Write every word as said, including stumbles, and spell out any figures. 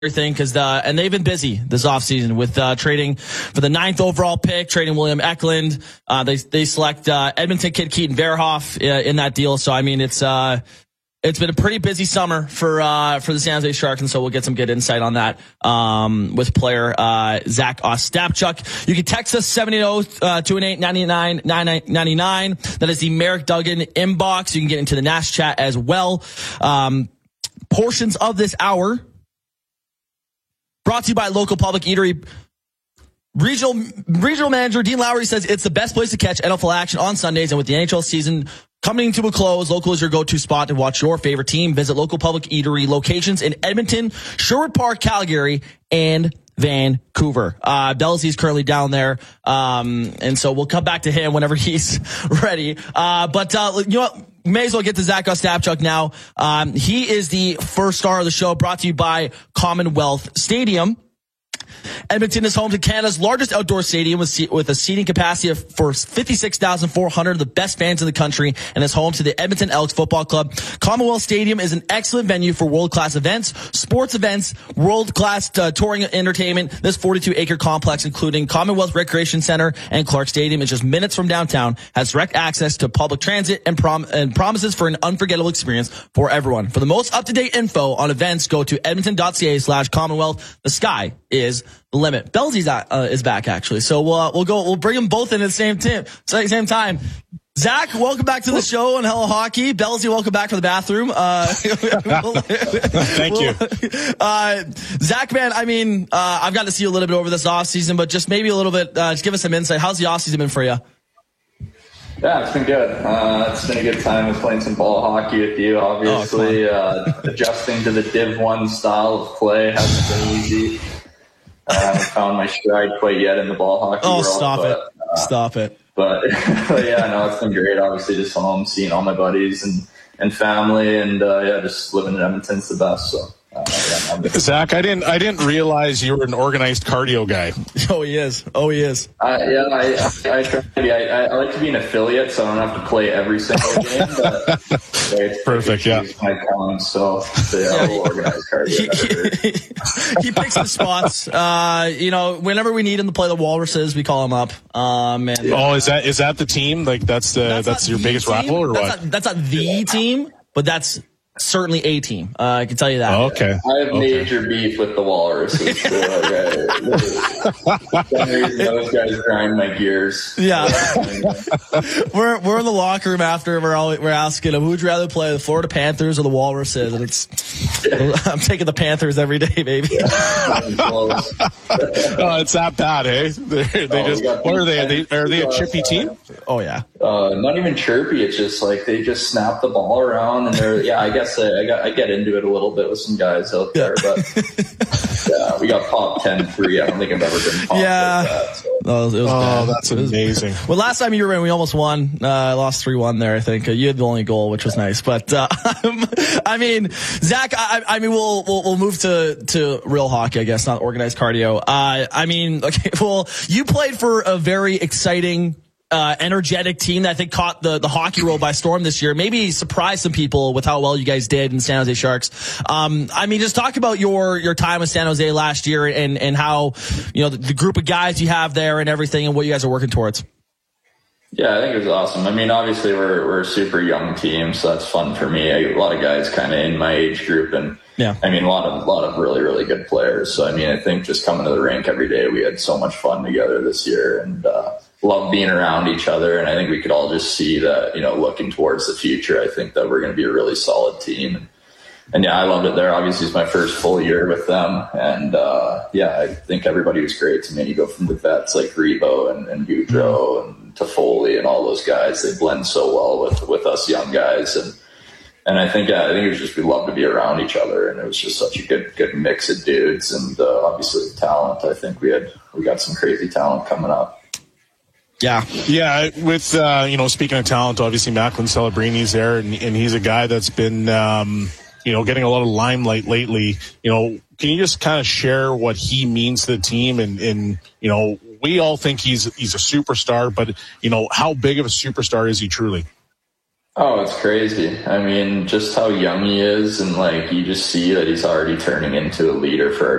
everything because uh, and they've been busy this offseason with uh, trading for the ninth overall pick, trading William Eklund. Uh, they they select uh, Edmonton kid Keaton Verhoff uh, in that deal. So I mean, it's uh, it's been a pretty busy summer for uh, for the San Jose Sharks, and so we'll get some good insight on that um, with player uh, Zach Ostapchuk. You can text us seven eight zero, two one eight, nine nine nine nine. That is the Merrick Duggan inbox. You can get into the Nash chat as well. Um, portions of this hour brought to you by Local Public Eatery. Regional regional manager Dean Lowry says it's the best place to catch N F L action on Sundays, and with the N H L season coming to a close, Local is your go-to spot to watch your favorite team. Visit Local Public Eatery locations in Edmonton, Sherwood Park, Calgary, and Vancouver. Uh, Belzy is currently down there, um, and so we'll come back to him whenever he's ready. Uh, but uh, you know what? May as well get to Zach Ostapchuk now. Um, he is the first star of the show, brought to you by Commonwealth Stadium. Edmonton is home to Canada's largest outdoor stadium with, with a seating capacity of for fifty-six thousand four hundred of the best fans in the country, and is home to the Edmonton Elks Football Club. Commonwealth Stadium is an excellent venue for world-class events, sports events, world-class uh, touring entertainment. This forty-two acre complex, including Commonwealth Recreation Center and Clark Stadium, is just minutes from downtown, has direct access to public transit, and, prom- and promises for an unforgettable experience for everyone. For the most up-to-date info on events, go to edmonton.ca slash Commonwealth. The sky is the limit. Belzy's uh, is back actually, so we'll uh, we'll go. We'll bring them both in at the same time. Same time. Zach, welcome back to the show on Hello Hockey. Belzy, welcome back to the bathroom. Uh, Thank you. Uh, Zach, man, I mean, uh, I've got to see you a little bit over this off season, but just maybe a little bit. Uh, just give us some insight. How's the off season been for you? Yeah, it's been good. Uh, it's been a good time with playing some ball hockey with you. Obviously, oh, uh, adjusting to the Div one style of play hasn't been easy. I haven't found my stride quite yet in the ball hockey oh, world. Oh, stop but, it. Uh, stop it. But, but yeah, no, it's been great. Obviously, just home, seeing all my buddies and, and family, and uh, yeah, just living in Edmonton's the best. So, uh, yeah, Zach, I didn't, I didn't realize you were an organized cardio guy. Oh, he is. Oh, he is. Uh, yeah, I, I, I try to be. I, I like to be an affiliate, so I don't have to play every single game. But it's perfect. Yeah, my talent, so, so yeah, I'll organize cardio. He, he, he picks the spots. Uh, you know, whenever we need him to play the Walruses, we call him up. Um, and, yeah. Oh, is that is that the team? Like that's the that's, that's your biggest team. rival, or that's what? Not, that's not the team, but that's certainly a team. Uh, I can tell you that. Oh, okay. I have okay. major beef with the Walruses. So like, I, for some reason, those guys grind my gears. Yeah. we're we're in the locker room after we're all we're asking them, who'd you rather play, the Florida Panthers or the Walruses? And it's yeah. I'm taking the Panthers every day, baby. Yeah. Oh, it's that bad, eh? They, they oh, just what are they? Are they, are they a chippy team? Oh yeah. Uh, not even chirpy. It's just like they just snap the ball around, and they're yeah. I guess I, I got I get into it a little bit with some guys out there, but yeah, we got popped ten three. I don't think I've ever been popped yeah. like that. So. Oh, it was oh bad. That's amazing. Well, last time you were in, we almost won. Uh, I lost three one there, I think. Uh, you had the only goal, which was nice. But, uh, I mean, Zach, I, I mean, we'll, we'll, we'll move to, to real hockey, I guess, not organized cardio. Uh, I mean, okay, well, you played for a very exciting, uh, energetic team that I think caught the, the hockey world by storm this year. Maybe surprised some people with how well you guys did in San Jose Sharks. Um, I mean, just talk about your, your time with San Jose last year and, and how, you know, the, the group of guys you have there and everything and what you guys are working towards. Yeah, I think it was awesome. I mean, obviously we're, we're a super young team, so that's fun for me. I, a lot of guys kind of in my age group, and yeah, I mean, a lot of, a lot of really, really good players. So, I mean, I think just coming to the rink every day, we had so much fun together this year, and, uh, love being around each other. And I think we could all just see that, you know, looking towards the future, I think that we're going to be a really solid team. And, and yeah, I loved it there. Obviously it's my first full year with them. And, uh, yeah, I think everybody was great to me. You go from the vets like Rebo and, and Goudreau and Toffoli and all those guys, they blend so well with, with us young guys. And, and I think, yeah, I think it was just, we love to be around each other. And it was just such a good, good mix of dudes. And, uh, obviously the talent, I think we had, we got some crazy talent coming up. Yeah. Yeah. With, uh, you know, speaking of talent, obviously Macklin Celebrini's there, and, and he's a guy that's been, um, you know, getting a lot of limelight lately. You know, can you just kind of share what he means to the team? And, and, you know, we all think he's, he's a superstar, but, you know, how big of a superstar is he truly? Oh, it's crazy. I mean, just how young he is, and like you just see that he's already turning into a leader for our